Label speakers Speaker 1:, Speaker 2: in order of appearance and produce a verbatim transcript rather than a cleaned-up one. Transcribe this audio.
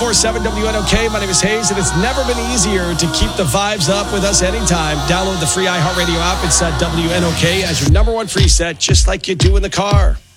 Speaker 1: four seven W N O K. My name is Hayes, and it's never been easier to keep the vibes up with us anytime. Download the free iHeartRadio app. It's uh, W N O K as your number one free set, just like you do in the car.